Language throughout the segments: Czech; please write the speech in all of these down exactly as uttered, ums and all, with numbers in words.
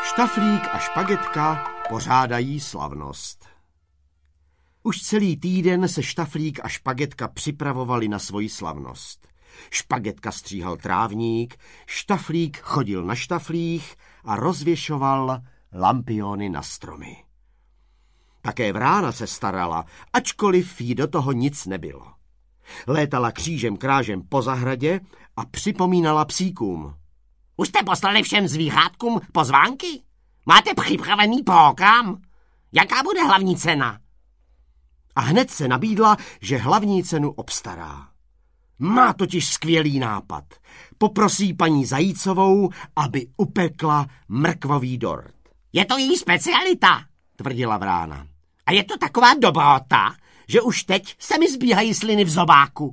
Štaflík a Špagetka pořádají slavnost. Už celý týden se Štaflík a Špagetka připravovali na svoji slavnost. Špagetka stříhal trávník, Štaflík chodil na štaflích a rozvěšoval lampiony na stromy. Také Vrána se starala, ačkoliv jí do toho nic nebylo. Létala křížem krážem po zahradě a připomínala psíkům. Už jste poslali všem zvířátkům pozvánky? Máte připravený program? Jaká bude hlavní cena? A hned se nabídla, že hlavní cenu obstará. Má totiž skvělý nápad. Poprosí paní Zajícovou, aby upekla mrkvový dort. Je to její specialita, tvrdila Vrána. A je to taková dobrota, že už teď se mi zbíhají sliny v zobáku.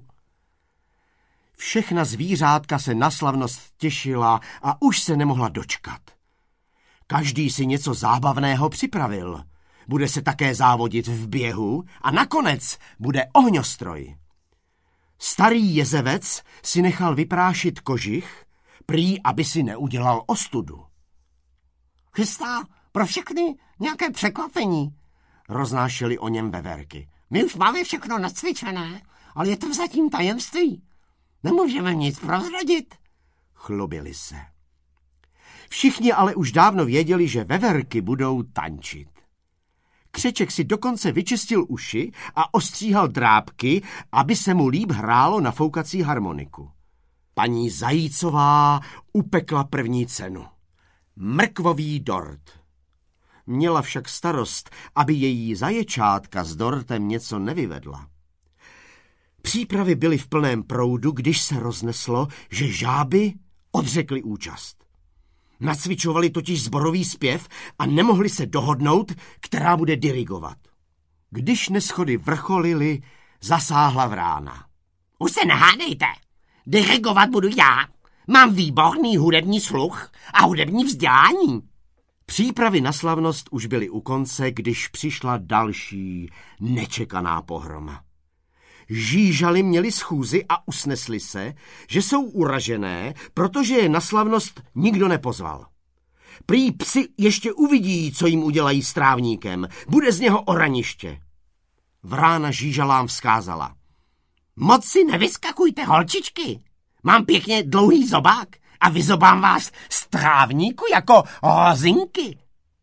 Všechna zvířátka se na slavnost těšila a už se nemohla dočkat. Každý si něco zábavného připravil. Bude se také závodit v běhu a nakonec bude ohňostroj. Starý jezevec si nechal vyprášit kožich, prý, aby si neudělal ostudu. Chystá pro všechny nějaké překvapení, roznášely o něm veverky. My už máme všechno nacvičené, ale je to zatím tajemství. Nemůžeme nic prozradit. Chlubili se. Všichni ale už dávno věděli, že veverky budou tančit. Křeček si dokonce vyčistil uši a ostříhal drápky, aby se mu líp hrálo na foukací harmoniku. Paní Zajícová upekla první cenu. Mrkvový dort. Měla však starost, aby její zaječátka s dortem něco nevyvedla. Přípravy byly v plném proudu, když se rozneslo, že žáby odřekly účast. Nacvičovali totiž sborový zpěv a nemohli se dohodnout, která bude dirigovat. Když neschody vrcholily, zasáhla Vrána. Už se nehádejte, dirigovat budu já. Mám výborný hudební sluch a hudební vzdělání. Přípravy na slavnost už byly u konce, když přišla další nečekaná pohroma. Žížaly měli schůzi a usnesli se, že jsou uražené, protože je na slavnost nikdo nepozval. Prý psi ještě uvidí, co jim udělají s trávníkem. Bude z něho oraniště. Vrána žížalám vzkázala. Moc si nevyskakujte, holčičky. Mám pěkně dlouhý zobák a vyzobám vás z trávníku jako hozinky.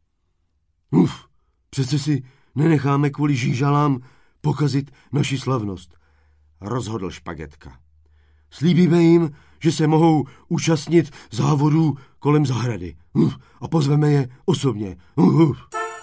Uf, přece si nenecháme kvůli žížalám pokazit naši slavnost, rozhodl Špagetka. Slíbíme jim, že se mohou účastnit závodů kolem zahrady. Uf, a pozveme je osobně. Uf.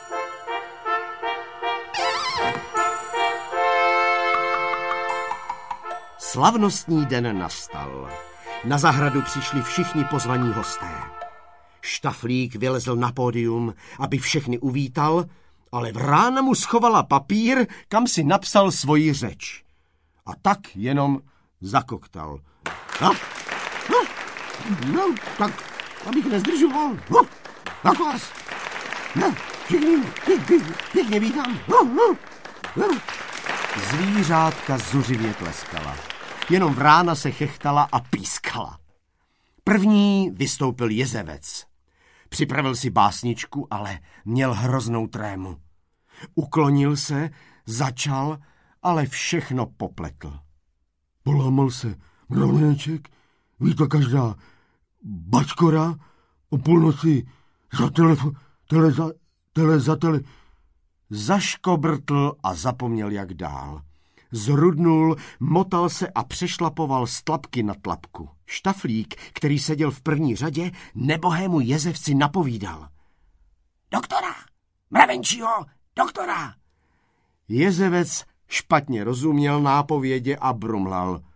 Slavnostní den nastal. Na zahradu přišli všichni pozvaní hosté. Štaflík vylezl na pódium, aby všechny uvítal, ale Vrána mu schovala papír, kam si napsal svoji řeč. A tak jenom zakoktal. No, no, no tak abych nezdržoval. No, tak vás. No, všichni, pěkně vítám. No, no, no. Zvířátka zuřivě tleskala. Jenom Vrána se chechtala a pískala. První vystoupil jezevec. Připravil si básničku, ale měl hroznou trému. Uklonil se, začal, ale všechno popletl. Polámal se mraveneček, ví to každá bačkora, o půlnoci za telefon, tele, za, tele, za tele. Zaškobrtl a zapomněl, jak dál. Zrudnul, motal se a přešlapoval z tlapky na tlapku. Štaflík, který seděl v první řadě, nebohému jezevci napovídal. Doktora, mravenčího, doktora. Jezevec špatně rozuměl nápovědě a brumlal.